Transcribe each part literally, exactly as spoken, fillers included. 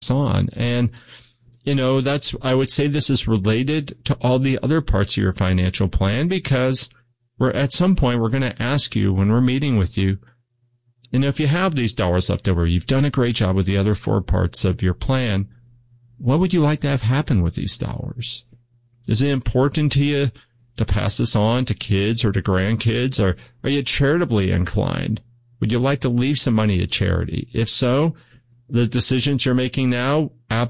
on. And, you know, that's, I would say this is related to all the other parts of your financial plan, because we're at some point, we're going to ask you when we're meeting with you, you know, if you have these dollars left over, you've done a great job with the other four parts of your plan, what would you like to have happen with these dollars? Is it important to you to pass this on to kids or to grandkids? Or are you charitably inclined? Would you like to leave some money to charity? If so, the decisions you're making now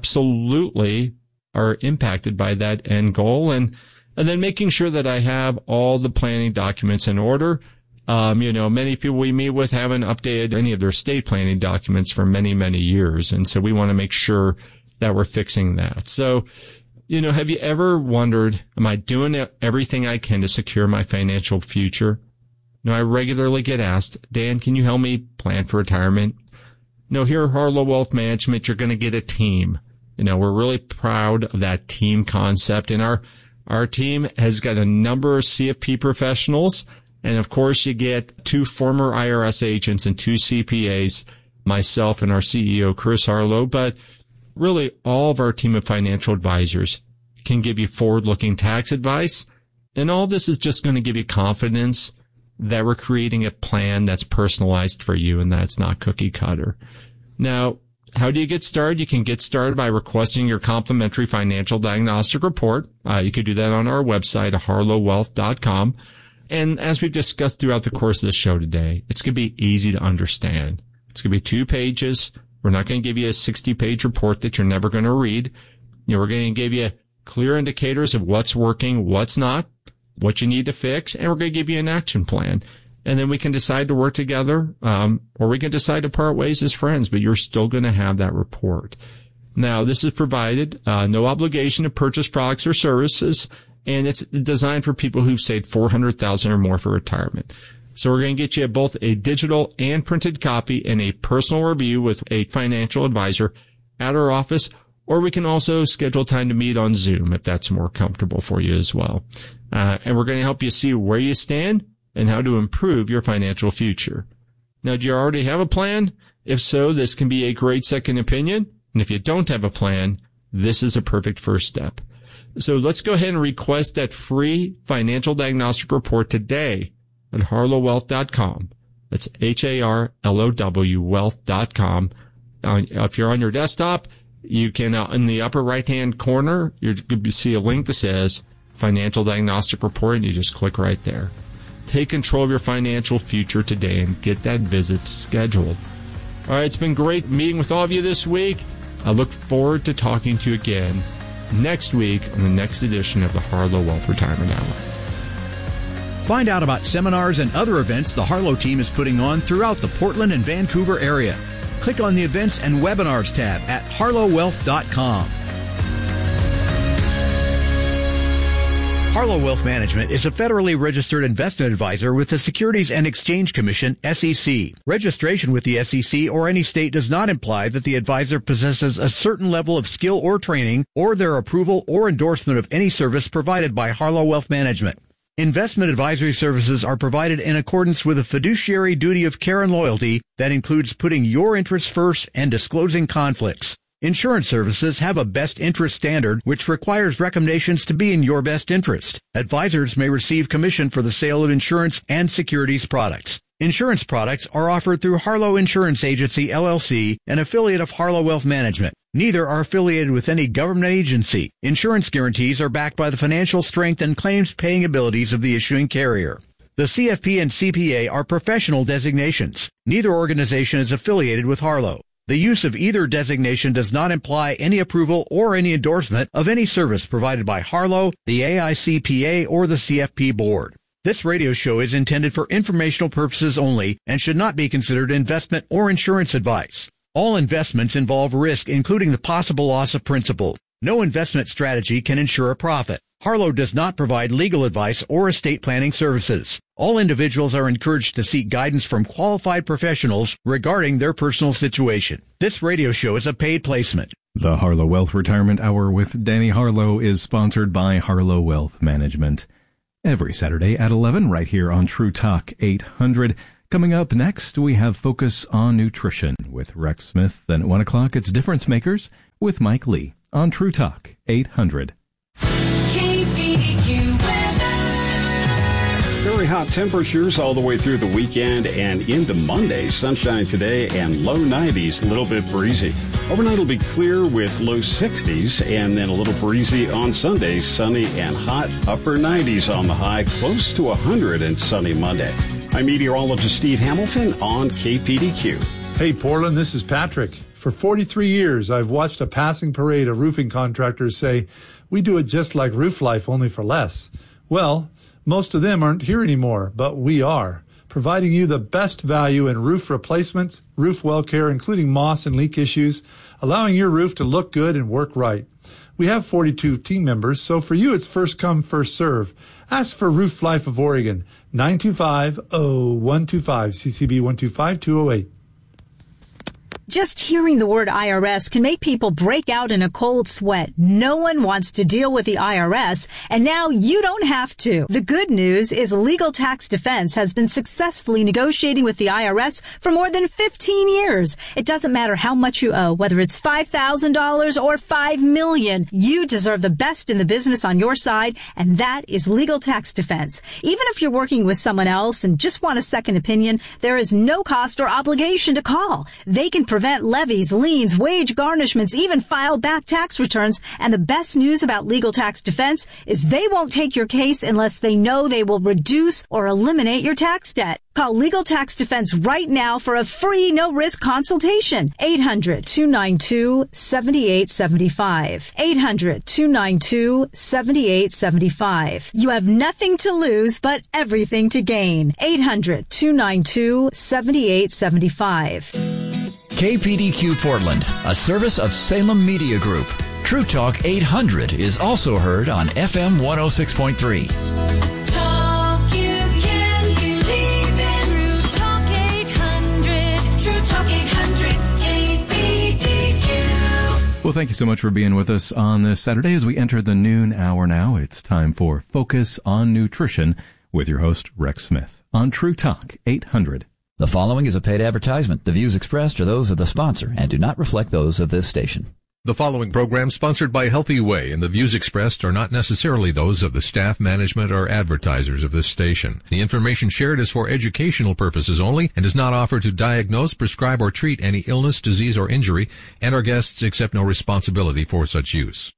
absolutely are impacted by that end goal. And, and then making sure that I have all the planning documents in order. Um, you know, many people we meet with haven't updated any of their estate planning documents for many, many years. And so we want to make sure that we're fixing that. So, you know, have you ever wondered, am I doing everything I can to secure my financial future? You know, I regularly get asked, Dan, can you help me plan for retirement? No, here at Harlow Wealth Management, you're going to get a team. You know, we're really proud of that team concept. And our, our team has got a number of C F P professionals. And of course, you get two former I R S agents and two C P As, myself and our C E O, Chris Harlow. But really, all of our team of financial advisors can give you forward-looking tax advice. And all this is just going to give you confidence that we're creating a plan that's personalized for you and that's not cookie cutter. Now, how do you get started? You can get started by requesting your complimentary financial diagnostic report. Uh, you could do that on our website, harlow wealth dot com. And as we've discussed throughout the course of the show today, it's going to be easy to understand. It's going to be two pages. We're not going to give you a sixty-page report that you're never going to read. You know, we're going to give you clear indicators of what's working, what's not, what you need to fix, and we're going to give you an action plan. And then we can decide to work together, um, or we can decide to part ways as friends, but you're still going to have that report. Now, this is provided, uh, no obligation to purchase products or services, and it's designed for people who've saved four hundred thousand dollars or more for retirement. So we're going to get you both a digital and printed copy and a personal review with a financial advisor at our office, or we can also schedule time to meet on Zoom if that's more comfortable for you as well. Uh, and we're going to help you see where you stand and how to improve your financial future. Now, do you already have a plan? If so, this can be a great second opinion. And if you don't have a plan, this is a perfect first step. So let's go ahead and request that free financial diagnostic report today at harlow wealth dot com. That's H A R L O W wealth dot com. Uh, if you're on your desktop, you can, uh, in the upper right-hand corner, you're going to see a link that says Financial Diagnostic Report, and you just click right there. Take control of your financial future today and get that visit scheduled. All right, it's been great meeting with all of you this week. I look forward to talking to you again next week on the next edition of the Harlow Wealth Retirement Hour. Find out about seminars and other events the Harlow team is putting on throughout the Portland and Vancouver area. Click on the Events and Webinars tab at harlow wealth dot com. Harlow Wealth Management is a federally registered investment advisor with the Securities and Exchange Commission, S E C. Registration with the S E C or any state does not imply that the advisor possesses a certain level of skill or training or their approval or endorsement of any service provided by Harlow Wealth Management. Investment advisory services are provided in accordance with a fiduciary duty of care and loyalty that includes putting your interests first and disclosing conflicts. Insurance services have a best interest standard which requires recommendations to be in your best interest. Advisors may receive commission for the sale of insurance and securities products. Insurance products are offered through Harlow Insurance Agency, L L C, an affiliate of Harlow Wealth Management. Neither are affiliated with any government agency. Insurance guarantees are backed by the financial strength and claims-paying abilities of the issuing carrier. The C F P and C P A are professional designations. Neither organization is affiliated with Harlow. The use of either designation does not imply any approval or any endorsement of any service provided by Harlow, the A I C P A, or the C F P board. This radio show is intended for informational purposes only and should not be considered investment or insurance advice. All investments involve risk, including the possible loss of principal. No investment strategy can ensure a profit. Harlow does not provide legal advice or estate planning services. All individuals are encouraged to seek guidance from qualified professionals regarding their personal situation. This radio show is a paid placement. The Harlow Wealth Retirement Hour with Danny Harlow is sponsored by Harlow Wealth Management. Every Saturday at eleven, right here on True Talk eight hundred. Coming up next, we have Focus on Nutrition with Rex Smith. Then at one o'clock, it's Difference Makers with Mike Lee on True Talk eight hundred. Very hot temperatures all the way through the weekend and into Monday. Sunshine today and low nineties, a little bit breezy. Overnight will be clear with low sixties and then a little breezy on Sunday. Sunny and hot, upper nineties on the high, close to one hundred and sunny Monday. I'm meteorologist Steve Hamilton on K P D Q. Hey, Portland, this is Patrick. For forty-three years, I've watched a passing parade of roofing contractors say, we do it just like Roof Life, only for less. Well, most of them aren't here anymore, but we are, providing you the best value in roof replacements, roof well care, including moss and leak issues, allowing your roof to look good and work right. We have forty-two team members, so for you it's first come, first serve. Ask for Roof Life of Oregon, nine two five, oh one two five, C C B one two five, two oh eight. Just hearing the word I R S can make people break out in a cold sweat. No one wants to deal with the I R S, and now you don't have to. The good news is Legal Tax Defense has been successfully negotiating with the I R S for more than fifteen years. It doesn't matter how much you owe, whether it's five thousand dollars or five million dollars. You deserve the best in the business on your side, and that is Legal Tax Defense. Even if you're working with someone else and just want a second opinion, there is no cost or obligation to call. They can prevent levies, liens, wage garnishments, even file back tax returns. And the best news about Legal Tax Defense is they won't take your case unless they know they will reduce or eliminate your tax debt. Call Legal Tax Defense right now for a free, no-risk consultation. eight hundred, two nine two, seven eight seven five. eight hundred, two nine two, seven eight seven five. You have nothing to lose, but everything to gain. eight hundred, two nine two, seven eight seven five. K P D Q Portland, a service of Salem Media Group. True Talk eight hundred is also heard on F M one oh six point three. Talk you can believe in. True Talk eight hundred. True Talk eight hundred. K P D Q. Well, thank you so much for being with us on this Saturday as we enter the noon hour now. It's time for Focus on Nutrition with your host, Rex Smith, on True Talk eight hundred. The following is a paid advertisement. The views expressed are those of the sponsor and do not reflect those of this station. The following program sponsored by Healthy Way, and the views expressed are not necessarily those of the staff, management, or advertisers of this station. The information shared is for educational purposes only and does not offer to diagnose, prescribe, or treat any illness, disease, or injury, and our guests accept no responsibility for such use.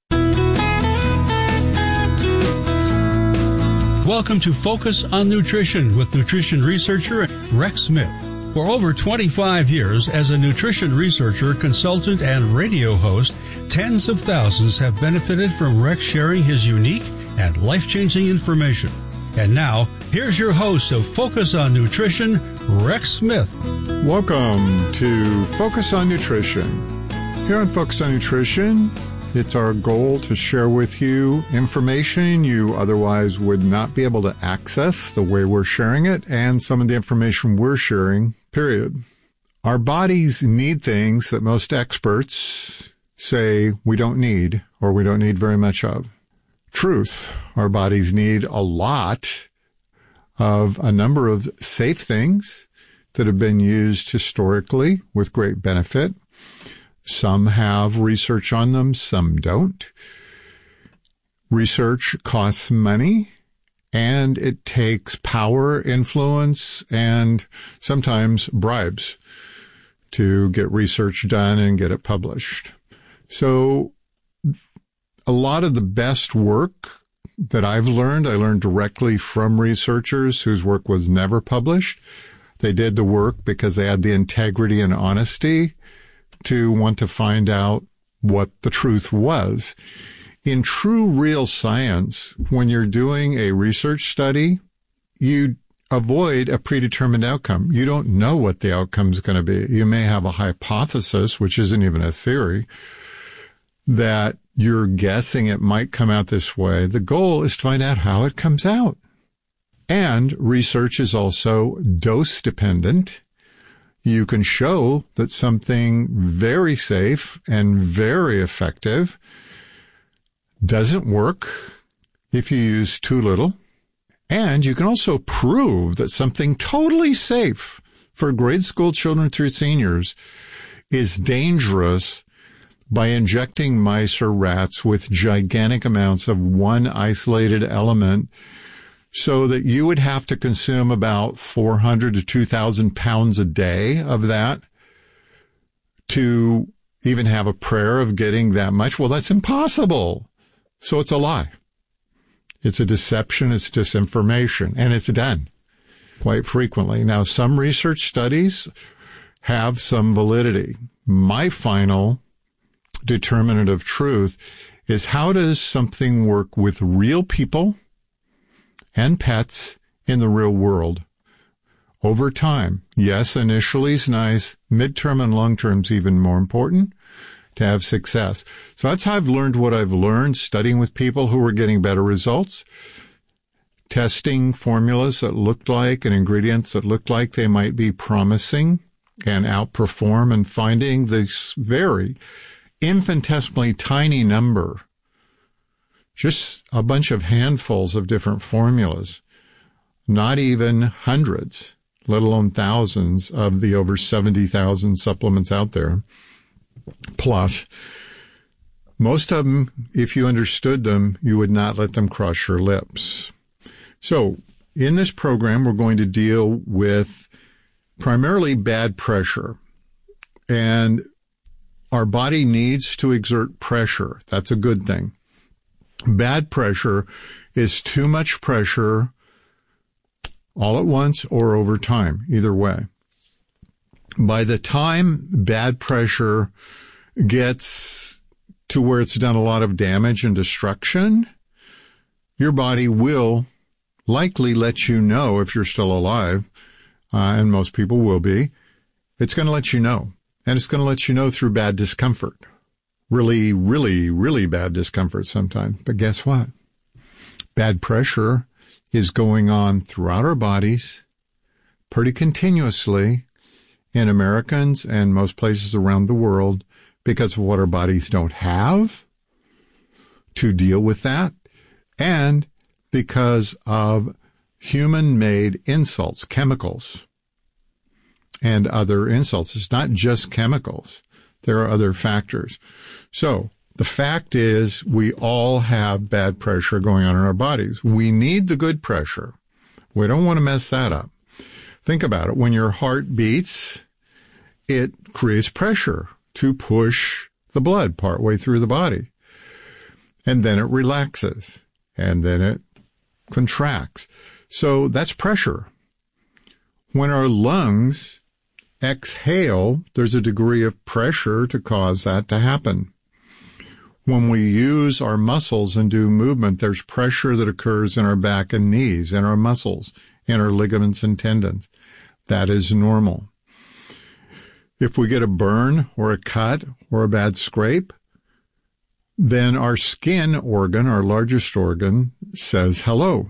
Welcome to Focus on Nutrition with nutrition researcher Rex Smith. For over twenty-five years as a nutrition researcher, consultant, and radio host, tens of thousands have benefited from Rex sharing his unique and life-changing information. And now, here's your host of Focus on Nutrition, Rex Smith. Welcome to Focus on Nutrition. Here on Focus on Nutrition, it's our goal to share with you information you otherwise would not be able to access the way we're sharing it, and some of the information we're sharing, period. Our bodies need things that most experts say we don't need, or we don't need very much of. Truth, our bodies need a lot of a number of safe things that have been used historically with great benefit. Some have research on them, some don't. Research costs money, and it takes power, influence, and sometimes bribes to get research done and get it published. So a lot of the best work that I've learned, I learned directly from researchers whose work was never published. They did the work because they had the integrity and honesty to want to find out what the truth was. In true real science, when you're doing a research study, you avoid a predetermined outcome. You don't know what the outcome is going to be. You may have a hypothesis, which isn't even a theory, that you're guessing it might come out this way. The goal is to find out how it comes out. And research is also dose dependent. You can show that something very safe and very effective doesn't work if you use too little. And you can also prove that something totally safe for grade school children through seniors is dangerous by injecting mice or rats with gigantic amounts of one isolated element so that you would have to consume about four hundred to two thousand pounds a day of that to even have a prayer of getting that much. Well, that's impossible. So it's a lie. It's a deception. It's disinformation. And it's done quite frequently. Now, some research studies have some validity. My final determinant of truth is, how does something work with real people and pets in the real world over time? Yes, initially is nice. Midterm and long term is even more important to have success. So that's how I've learned what I've learned, studying with people who were getting better results, testing formulas that looked like and ingredients that looked like they might be promising and outperform, and finding this very infinitesimally tiny number, just a bunch of handfuls of different formulas, not even hundreds, let alone thousands of the over seventy thousand supplements out there. Plus, most of them, if you understood them, you would not let them cross your lips. So, in this program, we're going to deal with primarily bad pressure. And our body needs to exert pressure. That's a good thing. Bad pressure is too much pressure all at once or over time, either way. By the time bad pressure gets to where it's done a lot of damage and destruction, your body will likely let you know, if you're still alive, uh, and most people will be, it's going to let you know. And it's going to let you know through bad discomfort. Really, really, really bad discomfort sometimes. But guess what? Bad pressure is going on throughout our bodies pretty continuously in Americans and most places around the world because of what our bodies don't have to deal with that, and because of human-made insults, chemicals, and other insults. It's not just chemicals. There are other factors. So the fact is, we all have bad pressure going on in our bodies. We need the good pressure. We don't want to mess that up. Think about it. When your heart beats, it creates pressure to push the blood partway through the body. And then it relaxes. And then it contracts. So that's pressure. When our lungs exhale, there's a degree of pressure to cause that to happen. When we use our muscles and do movement, there's pressure that occurs in our back and knees, in our muscles, in our ligaments and tendons. That is normal. If we get a burn or a cut or a bad scrape, then our skin organ, our largest organ, says hello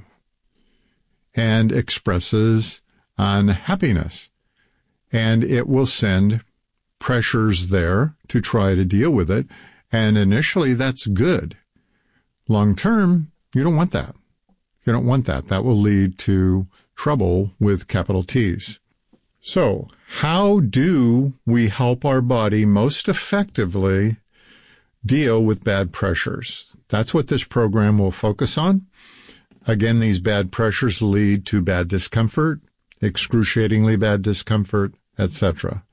and expresses unhappiness. And it will send pressures there to try to deal with it. And initially, that's good. Long term, you don't want that. You don't want that. That will lead to trouble with capital T's. So, how do we help our body most effectively deal with bad pressures? That's what this program will focus on. Again, these bad pressures lead to bad discomfort, excruciatingly bad discomfort, et cetera.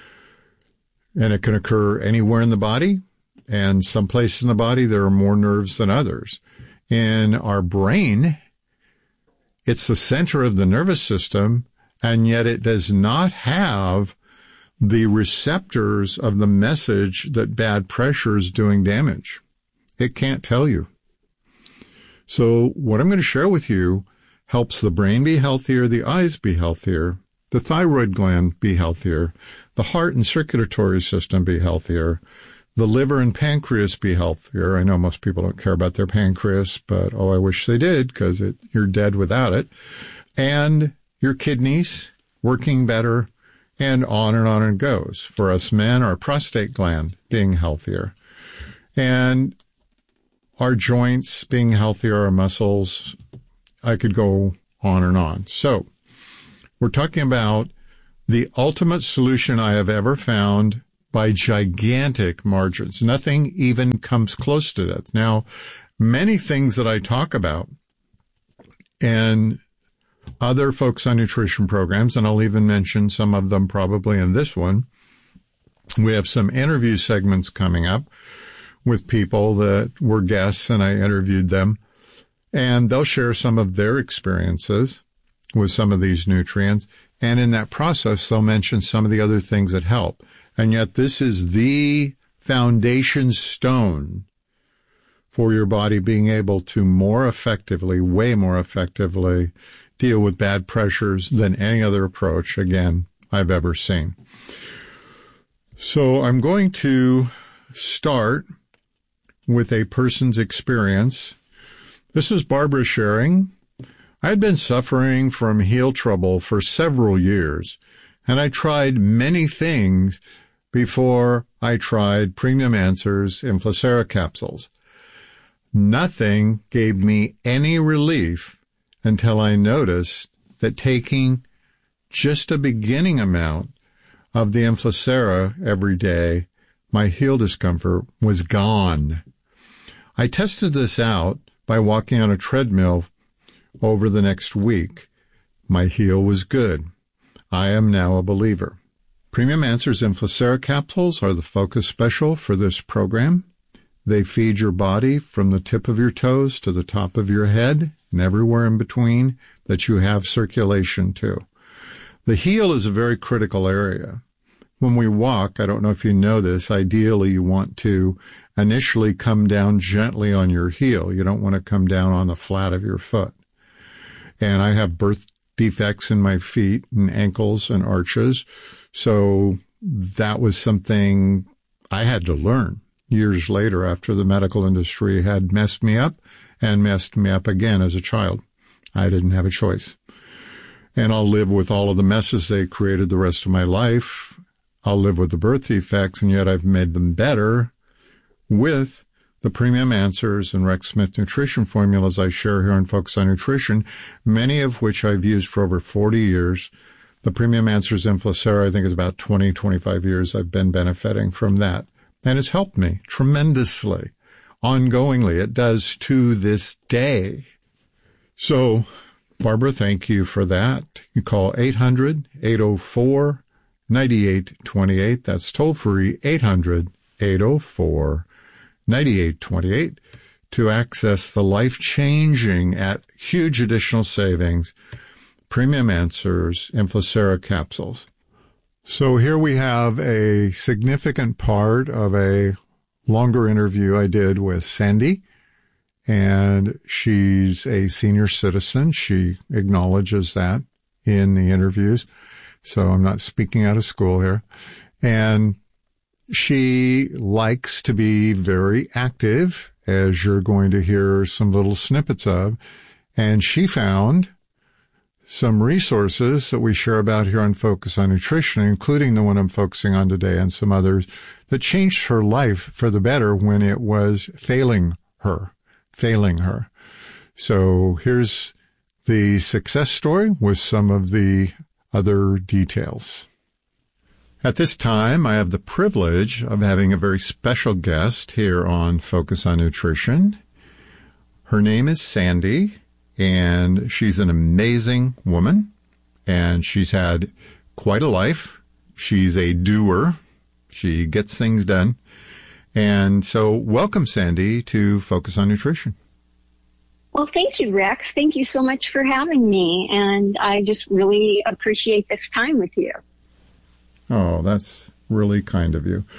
And it can occur anywhere in the body, and some places in the body there are more nerves than others. In our brain, it's the center of the nervous system, and yet it does not have the receptors of the message that bad pressure is doing damage. It can't tell you. So what I'm going to share with you helps the brain be healthier, the eyes be healthier, the thyroid gland be healthier, the heart and circulatory system be healthier, the liver and pancreas be healthier. I know most people don't care about their pancreas, but oh, I wish they did, because you're dead without it. And your kidneys working better, and on and on it goes. For us men, our prostate gland being healthier, and our joints being healthier, our muscles. I could go on and on. So we're talking about the ultimate solution I have ever found by gigantic margins. Nothing even comes close to that. Now, many things that I talk about and other Focus on Nutrition programs, and I'll even mention some of them probably in this one. We have some interview segments coming up with people that were guests, and I interviewed them, and they'll share some of their experiences with some of these nutrients, and in that process, they'll mention some of the other things that help. And yet this is the foundation stone for your body being able to more effectively, way more effectively, deal with bad pressures than any other approach, again, I've ever seen. So I'm going to start with a person's experience. This is Barbara sharing. I had been suffering from heel trouble for several years, and I tried many things before I tried Premium Answers Inflacera capsules. Nothing gave me any relief until I noticed that taking just a beginning amount of the Inflacera every day, my heel discomfort was gone. I tested this out by walking on a treadmill over the next week. My heel was good. I am now a believer. Premium Answers Inflacera capsules are the focus special for this program. They feed your body from the tip of your toes to the top of your head and everywhere in between that you have circulation to. The heel is a very critical area. When we walk, I don't know if you know this, ideally you want to initially come down gently on your heel. You don't want to come down on the flat of your foot. And I have birth defects in my feet and ankles and arches, so that was something I had to learn years later after the medical industry had messed me up and messed me up again as a child. I didn't have a choice. And I'll live with all of the messes they created the rest of my life. I'll live with the birth defects, and yet I've made them better with the Premium Answers and Rex Smith nutrition formulas I share here on Focus on Nutrition, many of which I've used for over forty years. The Premium Answers Inflacera, I think, is about twenty, twenty-five years I've been benefiting from that. And it's helped me tremendously, ongoingly. It does to this day. So, Barbara, thank you for that. You call eight hundred, eight oh four, nine eight two eight. That's toll free, eight hundred, eight oh four, nine eight two eight to access the life-changing at huge additional savings Premium Answers Inflacera capsules. So here we have a significant part of a longer interview I did with Sandy, and she's a senior citizen. She acknowledges that in the interviews, so I'm not speaking out of school here. And she likes to be very active, as you're going to hear some little snippets of, and she found some resources that we share about here on Focus on Nutrition, including the one I'm focusing on today and some others, that changed her life for the better when it was failing her, failing her. So here's the success story with some of the other details. At this time, I have the privilege of having a very special guest here on Focus on Nutrition. Her name is Sandy, and she's an amazing woman, and she's had quite a life. She's a doer. She gets things done. And so welcome, Sandy, to Focus on Nutrition. Well, thank you, Rex. Thank you so much for having me, and I just really appreciate this time with you. Oh, that's really kind of you.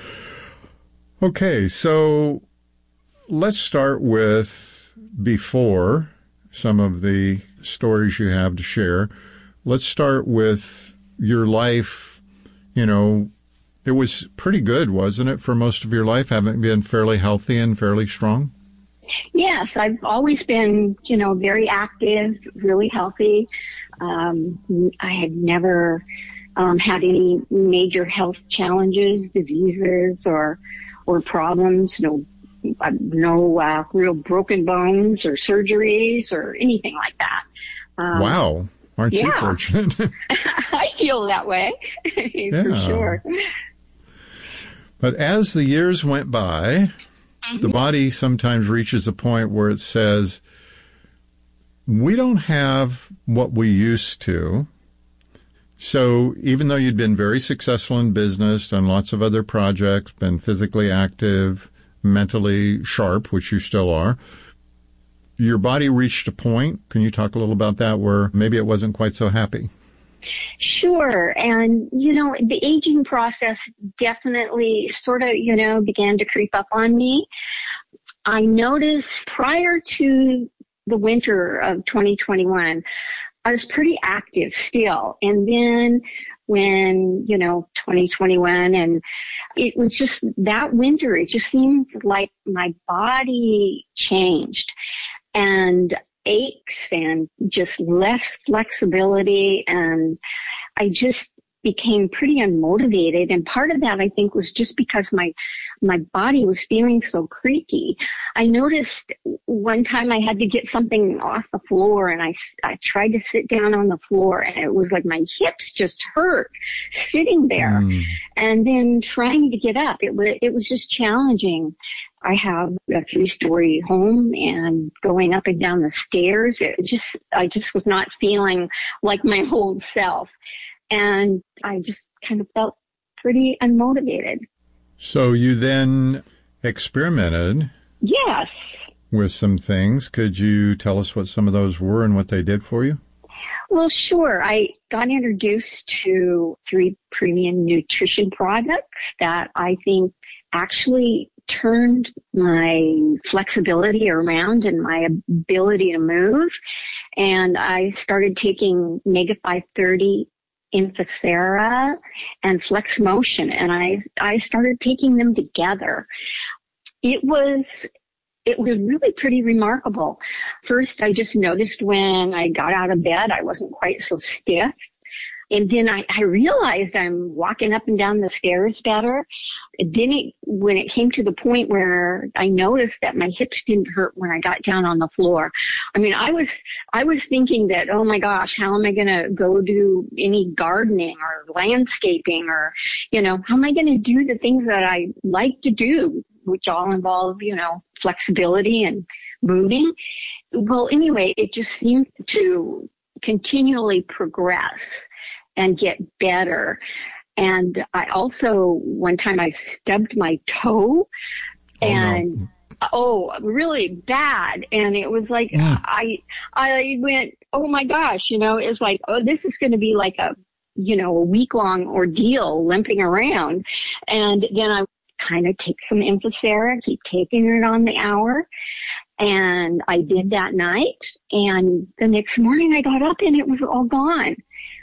Okay, so let's start with before some of the stories you have to share. Let's start with your life. You know, it was pretty good, wasn't it, for most of your life? Haven't been fairly healthy and fairly strong? Yes, I've always been, you know, very active, really healthy. Um, I had never um, had any major health challenges, diseases, or or problems. No, no uh, real broken bones or surgeries or anything like that. Um, wow. Aren't you Yeah. fortunate? I feel that way, for Yeah. sure. But as the years went by, the body sometimes reaches a point where it says, we don't have what we used to. So even though you'd been very successful in business, done lots of other projects, been physically active, mentally sharp, which you still are, your body reached a point, can you talk a little about that, where maybe it wasn't quite so happy? Sure. And, you know, the aging process definitely sort of, you know, began to creep up on me. I noticed prior to the winter of twenty twenty-one, I was pretty active still. And then when, you know, twenty twenty-one, and it was just that winter, it just seemed like my body changed and aches and just less flexibility. And I just became pretty unmotivated. And part of that, I think, was just because my, my body was feeling so creaky. I noticed one time I had to get something off the floor, and I, I tried to sit down on the floor, and it was like my hips just hurt sitting there. Mm. And then trying to get up, it was, it was just challenging. I have a three-story home, and going up and down the stairs, it just, I just was not feeling like my whole self. And I just kind of felt pretty unmotivated. So you then experimented. Yes. With some things. Could you tell us what some of those were and what they did for you? Well, sure. I got introduced to three premium nutrition products that I think actually turned my flexibility around and my ability to move. And I started taking Mega five thirty, Infocera, and Flex Motion, and I I started taking them together. It was it was really pretty remarkable. First, I just noticed when I got out of bed, I wasn't quite so stiff. And then I, I realized I'm walking up and down the stairs better. Then it, when it came to the point where I noticed that my hips didn't hurt when I got down on the floor. I mean, I was, I was thinking that, oh my gosh, how am I going to go do any gardening or landscaping, or, you know, how am I going to do the things that I like to do, which all involve, you know, flexibility and moving. Well, anyway, it just seemed to continually progress and get better. And I also, one time I stubbed my toe, and oh, no. oh really bad. And it was like, mm. I, I went, oh my gosh, you know, it's like, oh, this is going to be like a, you know, a week long ordeal limping around. And then I kind of take some Infocera, keep taking it on the hour. And I did that night. And the next morning I got up and it was all gone.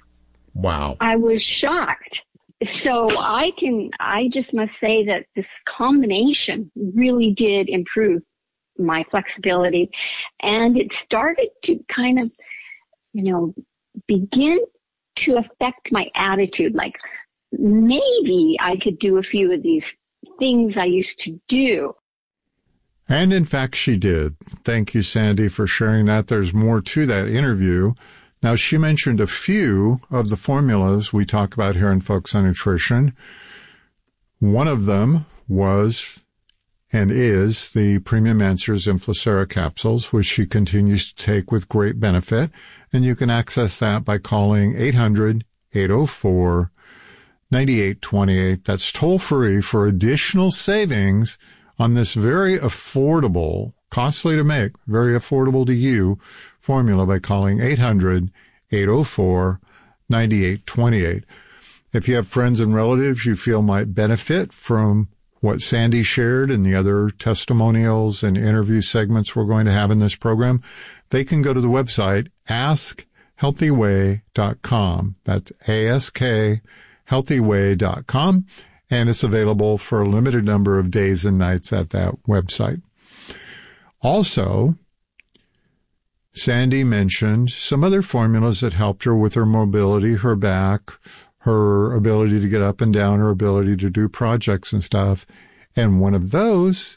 Wow. I was shocked. So I can, I just must say that this combination really did improve my flexibility. And it started to kind of, you know, begin to affect my attitude. Like maybe I could do a few of these things I used to do. And in fact, she did. Thank you, Sandy, for sharing that. There's more to that interview. Now, she mentioned a few of the formulas we talk about here in Focus on Nutrition. One of them was and is the Premium Answers Infocera capsules, which she continues to take with great benefit. And you can access that by calling eight hundred, eight oh four, nine eight two eight. That's toll free for additional savings on this very affordable, costly to make, very affordable to you formula by calling eight hundred, eight oh four, nine eight two eight. If you have friends and relatives you feel might benefit from what Sandy shared and the other testimonials and interview segments we're going to have in this program, they can go to the website ask healthy way dot com. That's A S K healthy way dot com, and it's available for a limited number of days and nights at that website. Also, Sandy mentioned some other formulas that helped her with her mobility, her back, her ability to get up and down, her ability to do projects and stuff. And one of those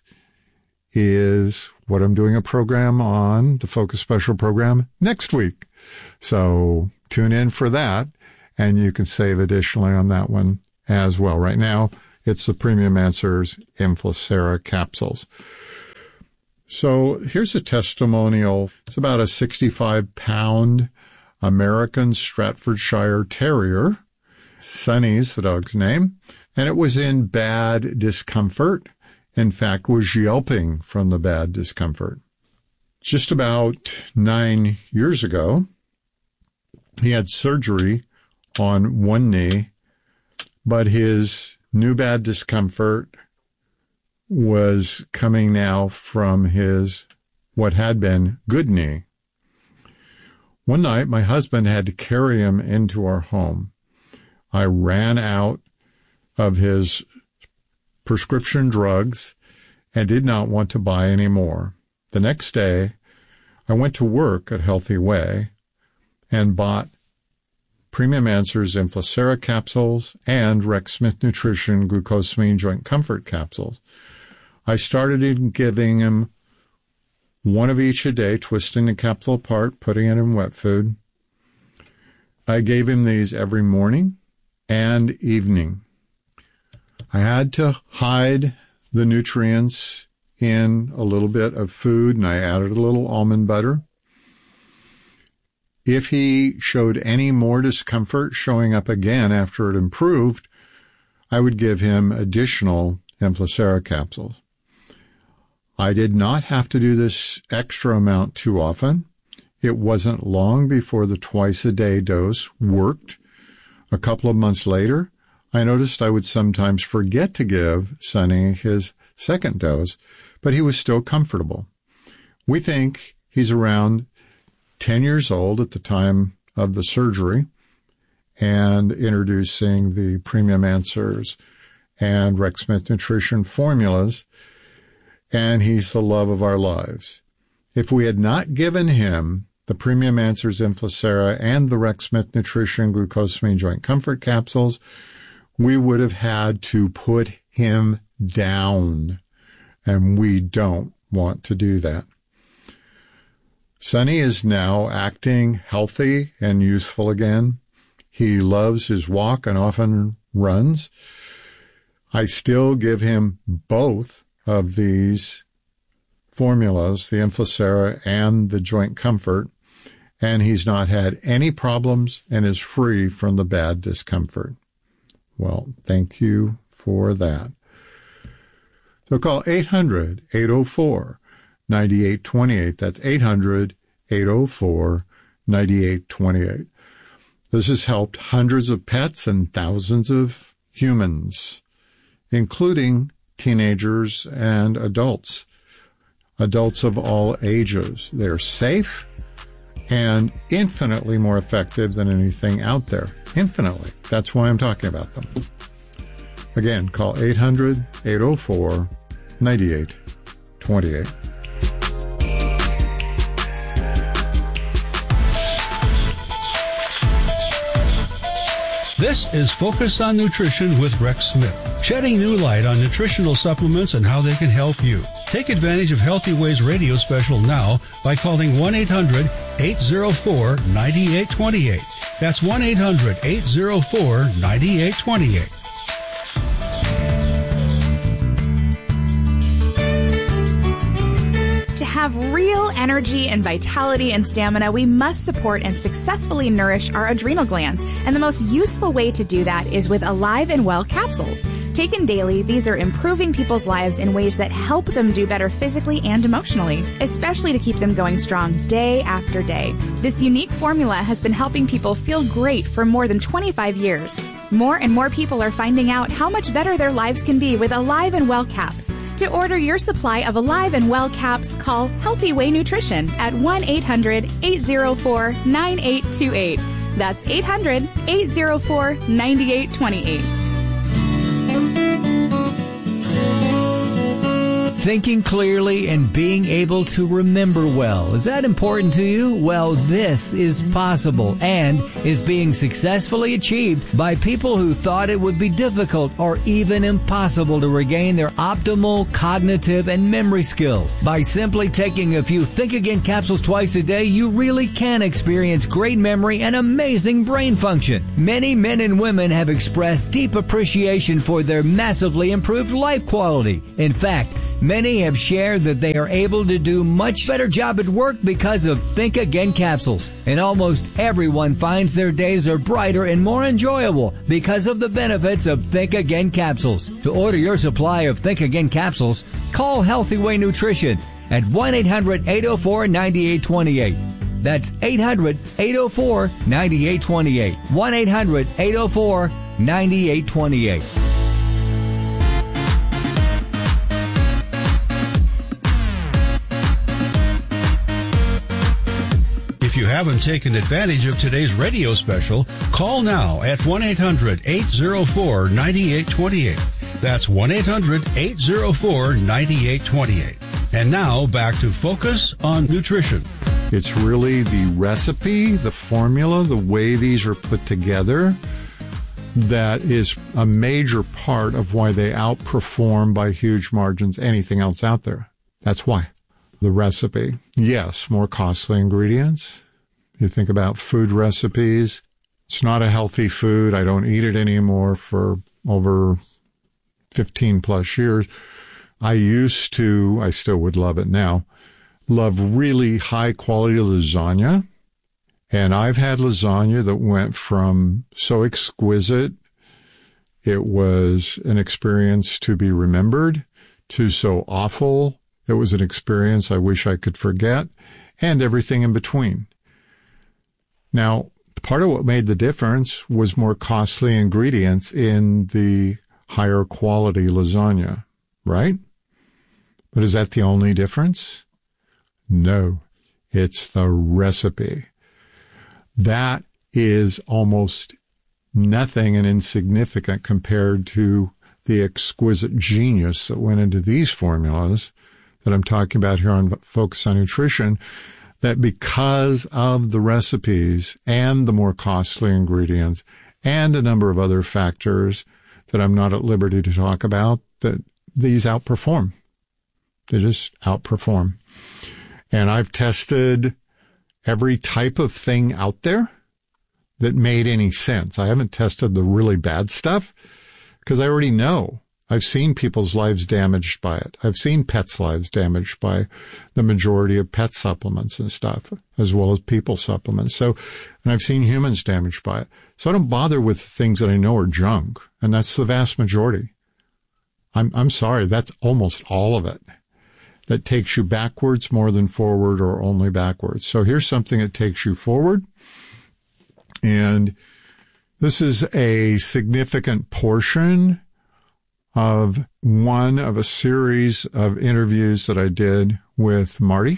is what I'm doing a program on, the Focus Special program, next week. So tune in for that, and you can save additionally on that one as well. Right now, it's the Premium Answers Inflacera capsules. So here's a testimonial. It's about a sixty-five pound American Staffordshire Terrier. Sunny's the dog's name. And it was in bad discomfort. In fact, was yelping from the bad discomfort. Just about nine years ago, he had surgery on one knee, but his new bad discomfort was coming now from his what had been good knee. One night, my husband had to carry him into our home. I ran out of his prescription drugs and did not want to buy any more. The next day, I went to work at Healthy Way and bought Premium Answers Inflacera capsules and Rex Smith Nutrition Glucosamine Joint Comfort capsules. I started giving him one of each a day, twisting the capsule apart, putting it in wet food. I gave him these every morning and evening. I had to hide the nutrients in a little bit of food, and I added a little almond butter. If he showed any more discomfort showing up again after it improved, I would give him additional Inflacera capsules. I did not have to do this extra amount too often. It wasn't long before the twice-a-day dose worked. A couple of months later, I noticed I would sometimes forget to give Sonny his second dose, but he was still comfortable. We think he's around ten years old at the time of the surgery and introducing the Premium Answers and Rex Smith Nutrition formulas, and he's the love of our lives. If we had not given him the Premium Answers Inflacera and the Rex Smith Nutrition Glucosamine Joint Comfort capsules, we would have had to put him down, and we don't want to do that. Sonny is now acting healthy and youthful again. He loves his walk and often runs. I still give him both of these formulas, the Inflacera and the Joint Comfort, and he's not had any problems and is free from the bad discomfort. Well, thank you for that. So call eight hundred, eight oh four, nine eight two eight. That's eight hundred, eight oh four, nine eight two eight. This has helped hundreds of pets and thousands of humans, including teenagers and adults, adults of all ages. They're safe and infinitely more effective than anything out there. Infinitely. That's why I'm talking about them. Again, call eight hundred, eight oh four, nine eight two eight. This is Focus on Nutrition with Rex Smith, shedding new light on nutritional supplements and how they can help you. Take advantage of Healthy Ways radio special now by calling one eight hundred, eight oh four, nine eight two eight. That's one eight hundred, eight oh four, nine eight two eight. To have real energy and vitality and stamina, we must support and successfully nourish our adrenal glands. And the most useful way to do that is with Alive and Well capsules. Taken daily, these are improving people's lives in ways that help them do better physically and emotionally, especially to keep them going strong day after day. This unique formula has been helping people feel great for more than twenty-five years. More and more people are finding out how much better their lives can be with Alive and Well caps. To order your supply of Alive and Well caps, call Healthy Way Nutrition at one eight hundred, eight oh four, nine eight two eight. That's eight hundred, eight oh four, nine eight two eight. Thinking clearly and being able to remember well. Is that important to you? Well, this is possible and is being successfully achieved by people who thought it would be difficult or even impossible to regain their optimal cognitive and memory skills. By simply taking a few Think Again capsules twice a day, you really can experience great memory and amazing brain function. Many men and women have expressed deep appreciation for their massively improved life quality. In fact, many have shared that they are able to do much better job at work because of Think Again capsules. And almost everyone finds their days are brighter and more enjoyable because of the benefits of Think Again capsules. To order your supply of Think Again capsules, call Healthy Way Nutrition at one eight hundred eight oh four nine eight two eight. That's eight hundred eight oh four nine eight two eight. one eight hundred eight oh four nine eight two eight. If you haven't taken advantage of today's radio special, call now at one eight hundred eight oh four nine eight two eight. That's one eight hundred eight oh four nine eight two eight. And now back to Focus on Nutrition. It's really the recipe, the formula, the way these are put together that is a major part of why they outperform by huge margins anything else out there. That's why. The recipe. Yes, more costly ingredients. You think about food recipes. It's not a healthy food. I don't eat it anymore for over fifteen plus years. I used to, I still would love it now, love really high quality lasagna. And I've had lasagna that went from so exquisite, it was an experience to be remembered, to so awful, it was an experience I wish I could forget, and everything in between. Now, part of what made the difference was more costly ingredients in the higher quality lasagna, right? But is that the only difference? No, it's the recipe. That is almost nothing and insignificant compared to the exquisite genius that went into these formulas that I'm talking about here on Focus on Nutrition, that because of the recipes and the more costly ingredients and a number of other factors that I'm not at liberty to talk about, that these outperform. They just outperform. And I've tested every type of thing out there that made any sense. I haven't tested the really bad stuff because I already know. I've seen people's lives damaged by it. I've seen pets' lives damaged by the majority of pet supplements and stuff, as well as people supplements. So, and I've seen humans damaged by it. So I don't bother with things that I know are junk, and that's the vast majority. I'm, I'm sorry, that's almost all of it. That takes you backwards more than forward, or only backwards. So here's something that takes you forward. And this is a significant portion of one of a series of interviews that I did with Marty.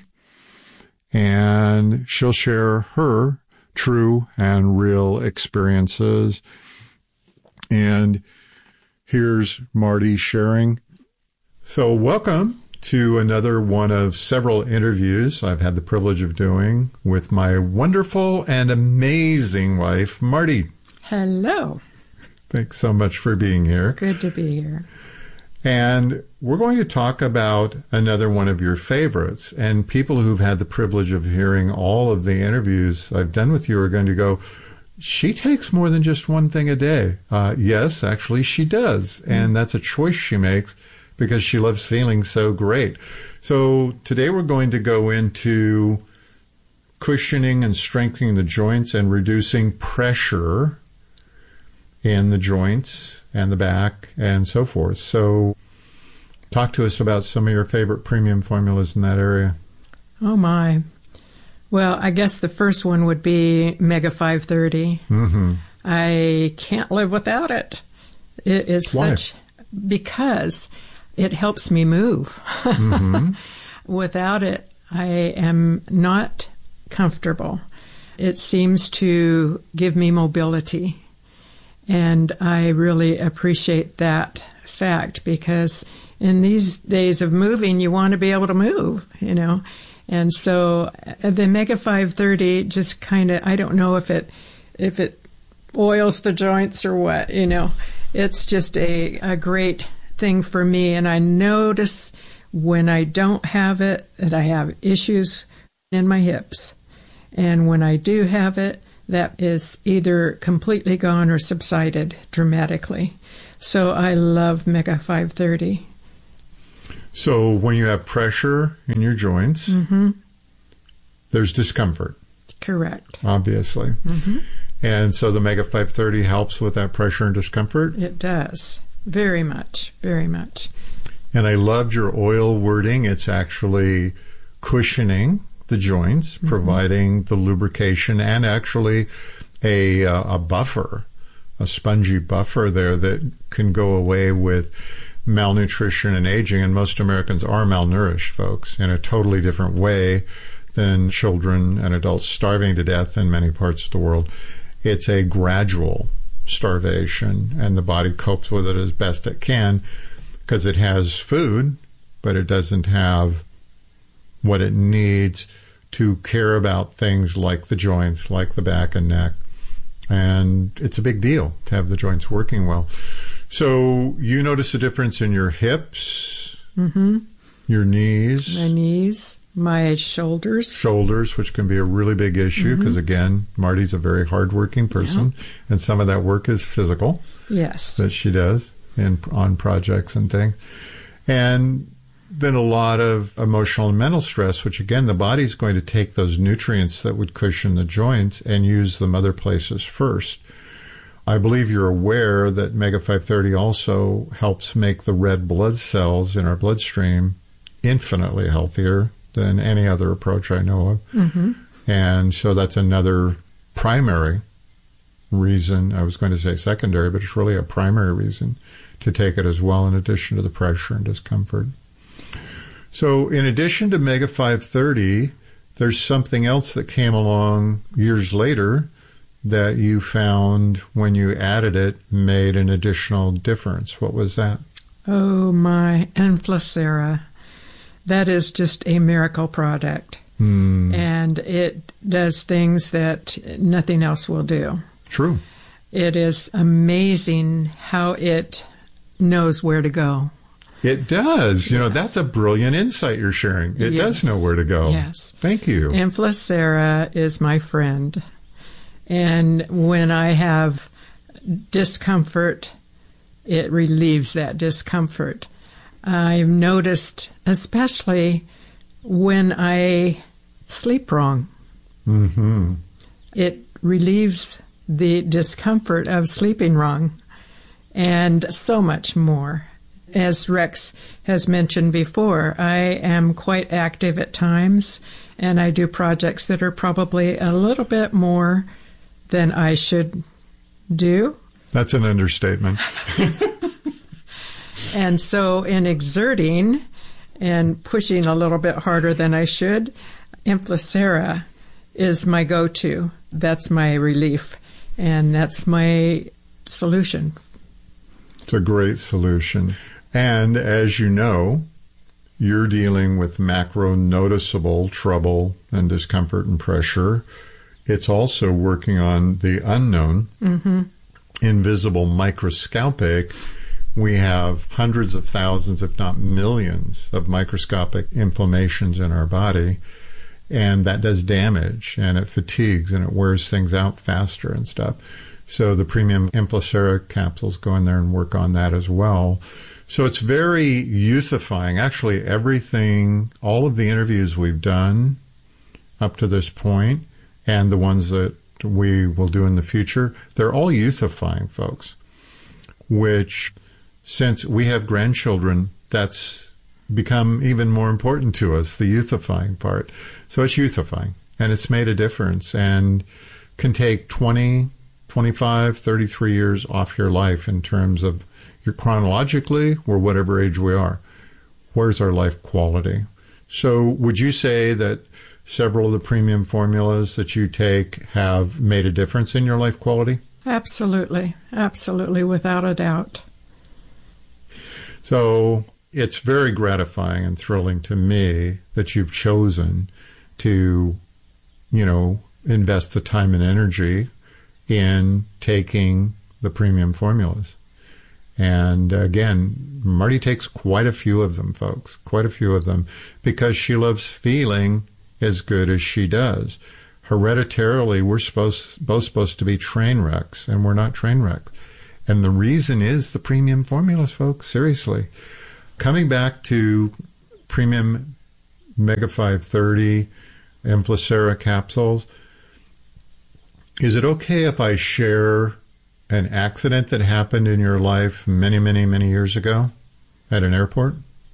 And she'll share her true and real experiences. And here's Marty sharing. So welcome to another one of several interviews I've had the privilege of doing with my wonderful and amazing wife, Marty. Hello. Thanks so much for being here. Good to be here. And we're going to talk about another one of your favorites. And people who've had the privilege of hearing all of the interviews I've done with you are going to go, she takes more than just one thing a day. Uh, yes, actually she does. And that's a choice she makes because she loves feeling so great. So today we're going to go into cushioning and strengthening the joints and reducing pressure in the joints and the back and so forth. So talk to us about some of your favorite premium formulas in that area. Oh, my. Well, I guess the first one would be Mega five thirty. Mm-hmm. I can't live without it. It is Why? such... Because it helps me move. Mm-hmm. Without it, I am not comfortable. It seems to give me mobility. And I really appreciate that fact because in these days of moving, you want to be able to move, you know. And so the Omega five thirty just kind of, I don't know if it if it oils the joints or what, you know. It's just a, a great thing for me. And I notice when I don't have it that I have issues in my hips. And when I do have it, that is either completely gone or subsided dramatically. So I love Omega five thirty. So when you have pressure in your joints, Mm-hmm. there's discomfort. Correct. Obviously. Mm-hmm. And so the Omega five thirty helps with that pressure and discomfort? It does. Very much. Very much. And I loved your oil wording. It's actually cushioning the joints, Mm-hmm. providing the lubrication and actually a, uh, a buffer, a spongy buffer there that can go away with malnutrition and aging. And most Americans are malnourished, folks, in a totally different way than children and adults starving to death in many parts of the world. It's a gradual starvation, and the body copes with it as best it can because it has food, but it doesn't have what it needs to care about things like the joints, like the back and neck. And it's a big deal to have the joints working well. So you notice a difference in your hips, Mm-hmm. your knees, My knees, my shoulders. shoulders, which can be a really big issue because, Mhm. again, Marty's a very hardworking person, and some of that work is physical Yes. that she does in, on projects and things. And then a lot of emotional and mental stress, which, again, the body's going to take those nutrients that would cushion the joints and use them other places first. I believe you're aware that Omega five thirty also helps make the red blood cells in our bloodstream infinitely healthier than any other approach I know of. Mm-hmm. And so that's another primary reason. I was going to say secondary, but it's really a primary reason to take it as well, in addition to the pressure and discomfort. So in addition to Omega five thirty, there's something else that came along years later that you found when you added it made an additional difference. What was that? Oh, my Enflacera. That is just a miracle product. Hmm. And it does things that nothing else will do. True. It is amazing how it knows where to go. It does. You know, that's a brilliant insight you're sharing. It Yes. does know where to go. Yes. Thank you. Enflacera is my friend. And when I have discomfort, it relieves that discomfort. I've noticed, especially when I sleep wrong, Mm-hmm. it relieves the discomfort of sleeping wrong and so much more. As Rex has mentioned before, I am quite active at times, and I do projects that are probably a little bit more than I should do. That's an understatement. And so in exerting and pushing a little bit harder than I should, Enflacera is my go-to. That's my relief, and that's my solution. It's a great solution. And as you know, you're dealing with macro noticeable trouble and discomfort and pressure. It's also working on the unknown, Mm-hmm. invisible, microscopic. We have hundreds of thousands, if not millions, of microscopic inflammations in our body. And that does damage, and it fatigues, and it wears things out faster and stuff. So the premium Enflacera capsules go in there and work on that as well. So it's very youthifying. Actually, everything, all of the interviews we've done up to this point, and the ones that we will do in the future, they're all youthifying, folks. Which, since we have grandchildren, that's become even more important to us, the youthifying part. So it's youthifying, and it's made a difference, and can take twenty, twenty-five, thirty-three years off your life in terms of your chronologically, or whatever age we are. Where's our life quality? So would you say that several of the premium formulas that you take have made a difference in your life quality? Absolutely. Absolutely, without a doubt. So it's very gratifying and thrilling to me that you've chosen to, you know, invest the time and energy in taking the premium formulas. And again, Marty takes quite a few of them, folks, quite a few of them, because she loves feeling as good as she does. Hereditarily, we're supposed, both supposed to be train wrecks, and we're not train wrecks. And the reason is the premium formulas, folks, seriously. Coming back to premium Mega five thirty, Emflacera capsules, is it okay if I share an accident that happened in your life many, many, many years ago at an airport?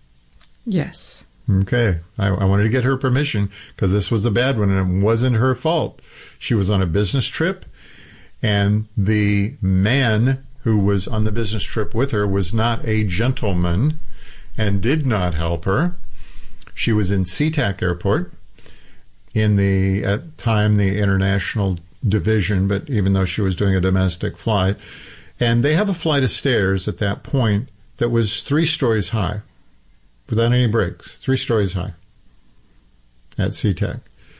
Yes. Okay. I, I wanted to get her permission because this was a bad one and it wasn't her fault. She was on a business trip, and the man who was on the business trip with her was not a gentleman and did not help her. She was in SeaTac Airport in the, at time, the international division, but even though she was doing a domestic flight. And they have a flight of stairs at that point that was three stories high without any breaks, three stories high at SeaTac.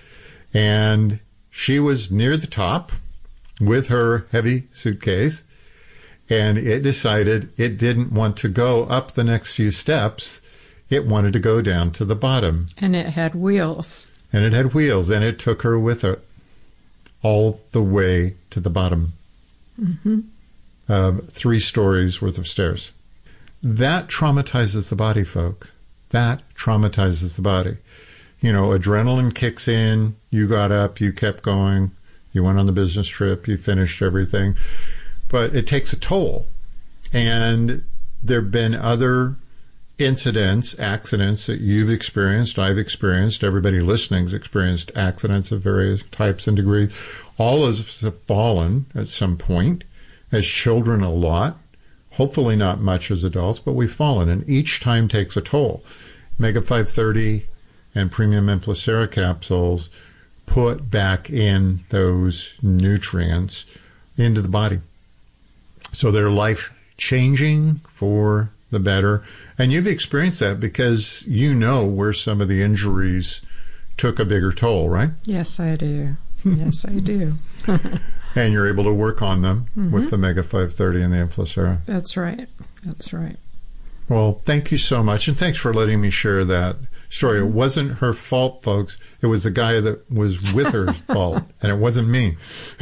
And she was near the top with her heavy suitcase, and it decided it didn't want to go up the next few steps. It wanted to go down to the bottom. And it had wheels. And it had wheels, and it took her with it all the way to the bottom. Mm-hmm. Uh, three stories worth of stairs. That traumatizes the body, folks. That traumatizes the body. You know, adrenaline kicks in. You got up. You kept going. You went on the business trip. You finished everything. But it takes a toll. And there have been other incidents, accidents that you've experienced, I've experienced, everybody listening's experienced accidents of various types and degrees. All of us have fallen at some point. As children, a lot. Hopefully not much as adults, but we've fallen, and each time takes a toll. Mega five thirty and Premium Emflacera capsules put back in those nutrients into the body. So they're life-changing for the better. And you've experienced that because you know where some of the injuries took a bigger toll, right? Yes, I do. Yes, I do. And you're able to work on them Mm-hmm. with the Mega five thirty and the Emflacera. That's right. That's right. Well, thank you so much, and thanks for letting me share that story. It wasn't her fault, folks. It was the guy that was with her's fault, and it wasn't me.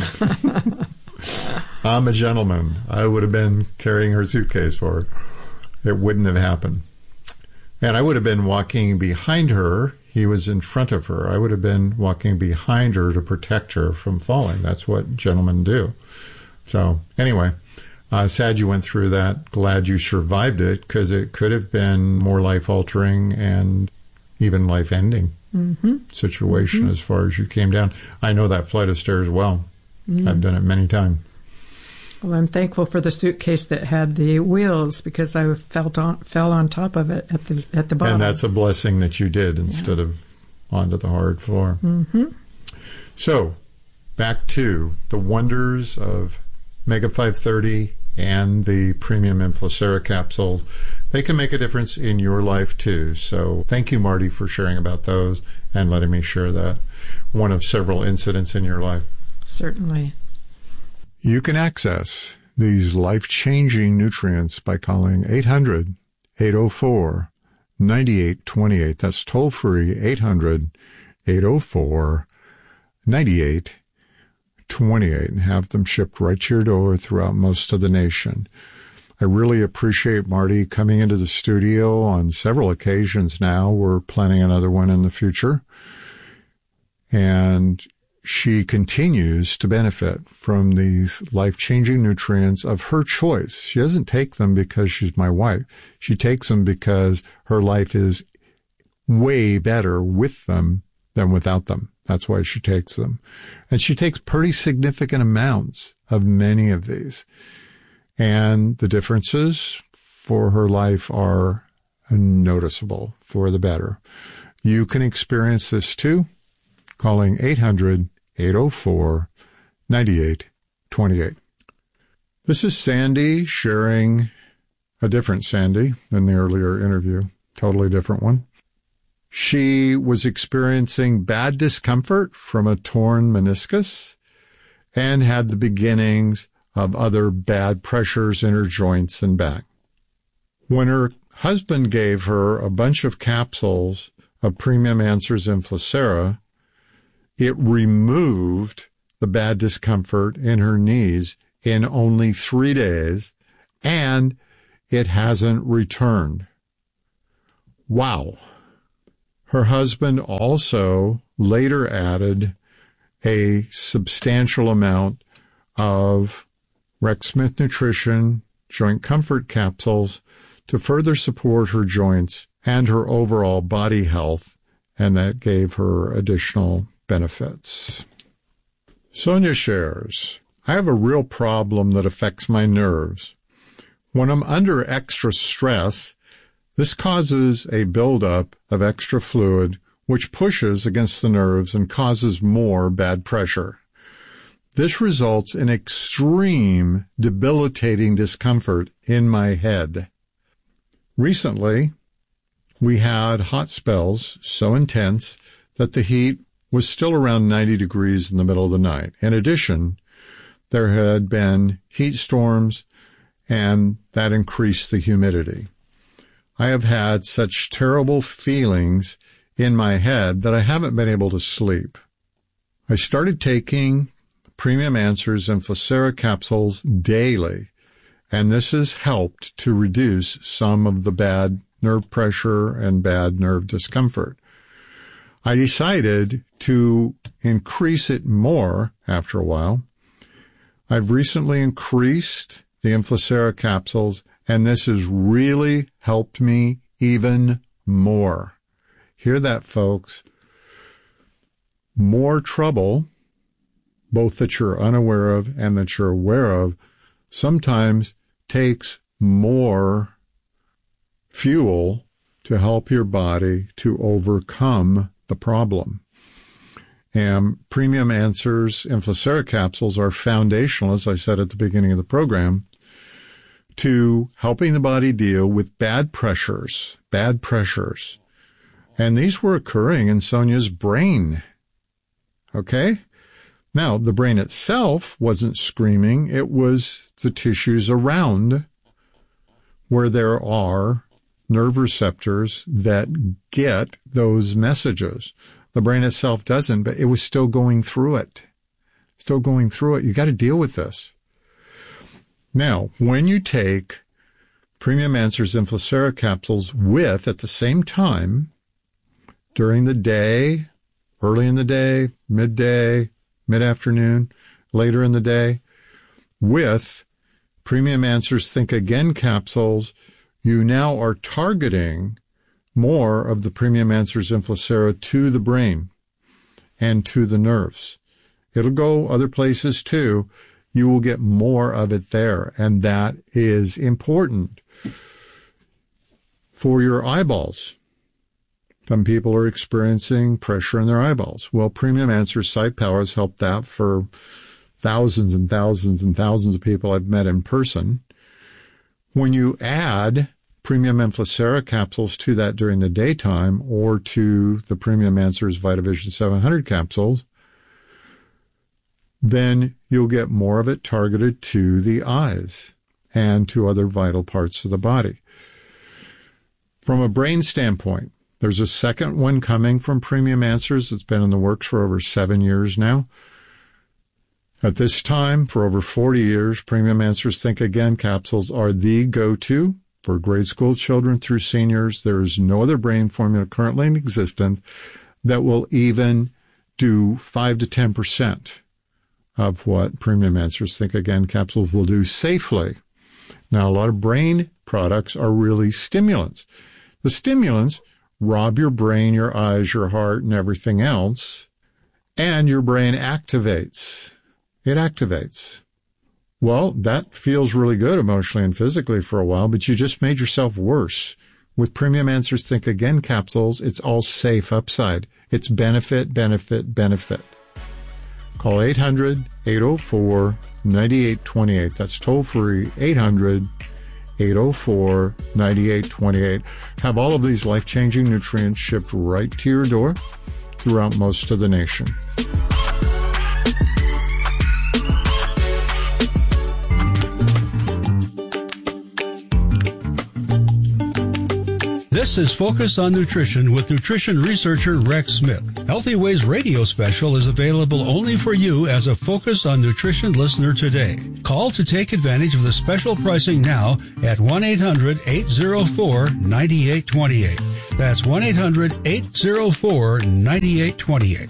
I'm a gentleman. I would have been carrying her suitcase for her. It wouldn't have happened. And I would have been walking behind her. He was in front of her. I would have been walking behind her to protect her from falling. That's what gentlemen do. So anyway, uh, sad you went through that. Glad you survived it, because it could have been more life-altering and even life-ending Mm-hmm. situation Mm-hmm. as far as you came down. I know that flight of stairs well. Mm. I've done it many times. Well, I'm thankful for the suitcase that had the wheels, because I felt on, fell on top of it at the at the bottom. And that's a blessing that you did instead Yeah. of onto the hard floor. Mm-hmm. So, back to the wonders of Mega five thirty and the Premium Emflacera capsules. They can make a difference in your life too. So thank you, Marty, for sharing about those and letting me share that. One of several incidents in your life. Certainly. You can access these life-changing nutrients by calling eight hundred, eight oh four, nine eight two eight. That's toll-free, eight hundred, eight oh four, nine eight two eight, and have them shipped right to your door throughout most of the nation. I really appreciate Marty coming into the studio on several occasions now. We're planning another one in the future. And she continues to benefit from these life-changing nutrients of her choice. She doesn't take them because she's my wife. She takes them because her life is way better with them than without them. That's why she takes them. And she takes pretty significant amounts of many of these. And the differences for her life are noticeable for the better. You can experience this too, calling eight hundred, eight oh four, nine eight two eight. This is Sandy sharing a different Sandy than the earlier interview, totally different one. She was experiencing bad discomfort from a torn meniscus and had the beginnings of other bad pressures in her joints and back. When her husband gave her a bunch of capsules of Premium Answers Inflacera, it removed the bad discomfort in her knees in only three days, and it hasn't returned. Wow. Her husband also later added a substantial amount of Rex Smith Nutrition joint comfort capsules to further support her joints and her overall body health, and that gave her additional benefits. Sonia shares, I have a real problem that affects my nerves. When I'm under extra stress, this causes a buildup of extra fluid, which pushes against the nerves and causes more bad pressure. This results in extreme, debilitating discomfort in my head. Recently, we had hot spells so intense that the heat was still around ninety degrees in the middle of the night. In addition, there had been heat storms, and that increased the humidity. I have had such terrible feelings in my head that I haven't been able to sleep. I started taking Premium Answers Inflacera capsules daily, and this has helped to reduce some of the bad nerve pressure and bad nerve discomfort. I decided to increase it more after a while. I've recently increased the Inflacera capsules, and this has really helped me even more. Hear that, folks? More trouble, both that you're unaware of and that you're aware of, sometimes takes more fuel to help your body to overcome the problem. And Premium Answers Inflacera capsules are foundational, as I said at the beginning of the program, to helping the body deal with bad pressures, bad pressures. And these were occurring in Sonia's brain. Okay? Now, the brain itself wasn't screaming. It was the tissues around where there are nerve receptors that get those messages. The brain itself doesn't, but it was still going through it. Still going through it. You got to deal with this. Now, when you take Premium Answers Inflacera capsules with, at the same time, during the day, early in the day, midday, mid-afternoon, later in the day, with Premium Answers Think Again capsules, you now are targeting more of the Premium Answers Inflacera to the brain and to the nerves. It'll go other places too. You will get more of it there, and that is important for your eyeballs. Some people are experiencing pressure in their eyeballs. Well, Premium Answers Sight Power has helped that for thousands and thousands and thousands of people I've met in person. When you add Premium Inflacera capsules to that during the daytime, or to the Premium Answers VitaVision seven hundred capsules, then you'll get more of it targeted to the eyes and to other vital parts of the body. From a brain standpoint, there's a second one coming from Premium Answers. It's been in the works for over seven years now. At this time, for over forty years, Premium Answers Think Again capsules are the go-to for grade school children through seniors. There is no other brain formula currently in existence that will even do five to ten percent of what Premium Answers Think Again capsules will do safely. Now, a lot of brain products are really stimulants. The stimulants rob your brain, your eyes, your heart, and everything else, and your brain activates. It activates. Well, that feels really good emotionally and physically for a while, but you just made yourself worse. With Premium Answers Think Again capsules, it's all safe upside. It's benefit, benefit, benefit. Call eight hundred, eight oh four, nine eight two eight. That's toll free, eight hundred, eight oh four, nine eight two eight. Have all of these life-changing nutrients shipped right to your door throughout most of the nation. This is Focus on Nutrition with nutrition researcher Rex Smith. Healthy Ways radio special is available only for you as a Focus on Nutrition listener today. Call to take advantage of the special pricing now at one eight hundred, eight oh four, nine eight two eight. That's one eight hundred, eight oh four, nine eight two eight.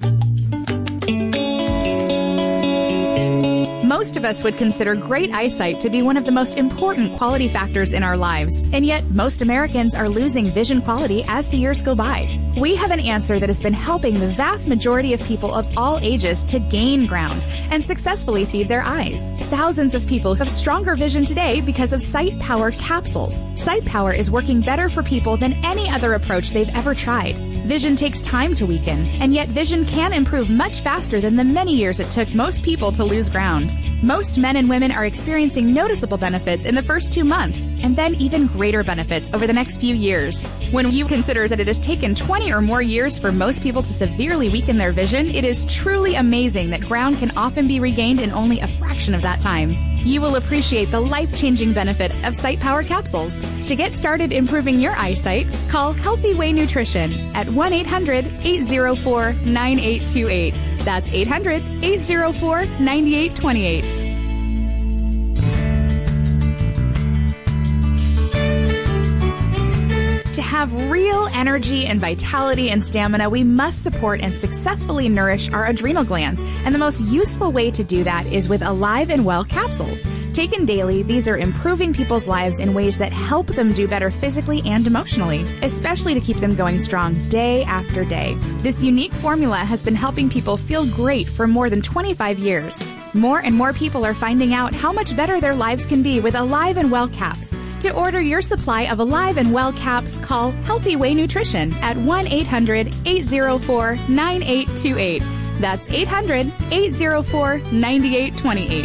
Most of us would consider great eyesight to be one of the most important quality factors in our lives, and yet most Americans are losing vision quality as the years go by. We have an answer that has been helping the vast majority of people of all ages to gain ground and successfully feed their eyes. Thousands of people have stronger vision today because of Sight Power capsules. Sight Power is working better for people than any other approach they've ever tried. Vision takes time to weaken, and yet vision can improve much faster than the many years it took most people to lose ground. Most men and women are experiencing noticeable benefits in the first two months, and then even greater benefits over the next few years. When you consider that it has taken twenty or more years for most people to severely weaken their vision, it is truly amazing that ground can often be regained in only a fraction of that time. You will appreciate the life-changing benefits of Sight Power capsules. To get started improving your eyesight, call Healthy Way Nutrition at one eight hundred, eight oh four, nine eight two eight. That's eight hundred, eight oh four, nine eight two eight. To have real energy and vitality and stamina, we must support and successfully nourish our adrenal glands. And the most useful way to do that is with Alive and Well capsules. Taken daily, these are improving people's lives in ways that help them do better physically and emotionally, especially to keep them going strong day after day. This unique formula has been helping people feel great for more than twenty-five years. More and more people are finding out how much better their lives can be with Alive and Well caps. To order your supply of Alive and Well caps, call Healthy Way Nutrition at one eight hundred, eight oh four, nine eight two eight. That's eight hundred, eight oh four, nine eight two eight.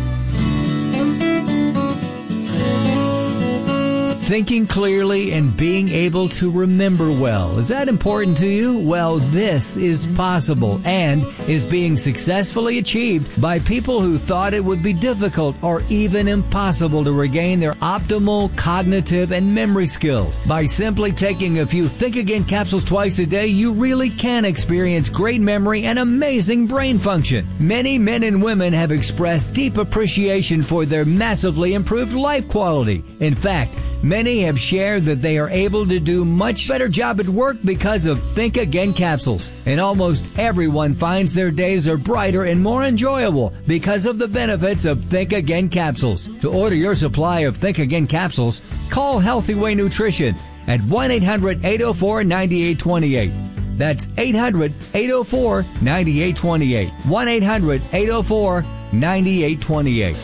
Thinking clearly and being able to remember well. Is that important to you? Well, this is possible and is being successfully achieved by people who thought it would be difficult or even impossible to regain their optimal cognitive and memory skills. By simply taking a few Think Again capsules twice a day, you really can experience great memory and amazing brain function. Many men and women have expressed deep appreciation for their massively improved life quality. In fact, many have shared that they are able to do much better job at work because of Think Again capsules. And almost everyone finds their days are brighter and more enjoyable because of the benefits of Think Again capsules. To order your supply of Think Again capsules, call Healthy Way Nutrition at one eight hundred, eight oh four, nine eight two eight. That's eight hundred, eight oh four, nine eight two eight. one eight hundred, eight oh four, nine eight two eight.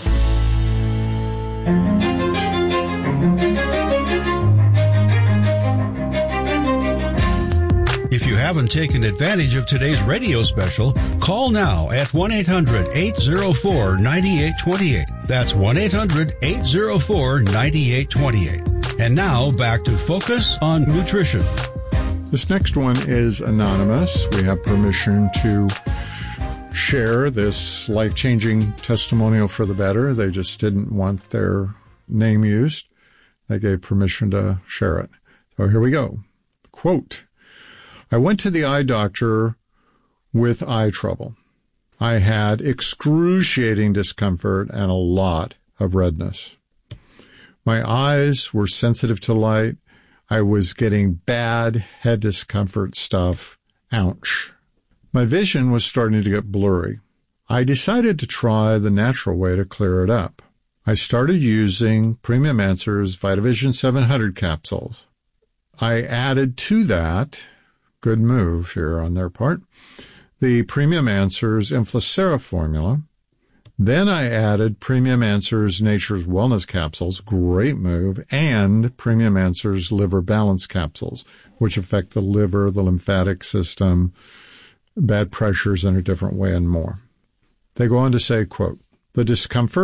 If you haven't taken advantage of today's radio special, call now at one eight hundred, eight oh four, nine eight two eight. That's one eight hundred, eight oh four, nine eight two eight. And now back to Focus on Nutrition. This next one is anonymous. We have permission to share this life-changing testimonial for the better. They just didn't want their name used. They gave permission to share it. So here we go. Quote, I went to the eye doctor with eye trouble. I had excruciating discomfort and a lot of redness. My eyes were sensitive to light. I was getting bad head discomfort stuff. Ouch. My vision was starting to get blurry. I decided to try the natural way to clear it up. I started using Premium Answers Vitavision seven hundred capsules. I added to that, good move here on their part, the Premium Answers Inflacera formula. Then I added Premium Answers Nature's Wellness capsules, great move, and Premium Answers Liver Balance capsules, which affect the liver, the lymphatic system, bad pressures in a different way, and more. They go on to say, quote, the discomfort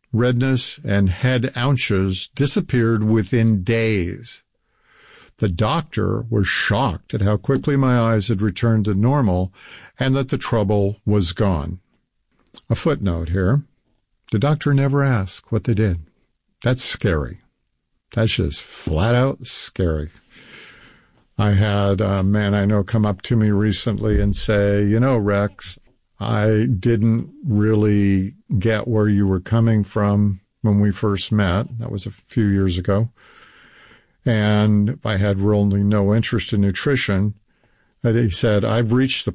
redness, and head ouches disappeared within days. The doctor was shocked at how quickly my eyes had returned to normal and that the trouble was gone. A footnote here. The doctor never asked what they did. That's scary. That's just flat out scary. I had a man I know come up to me recently and say, you know, Rex, I didn't really get where you were coming from when we first met. That was a few years ago. And I had really no interest in nutrition. And he said, I've reached the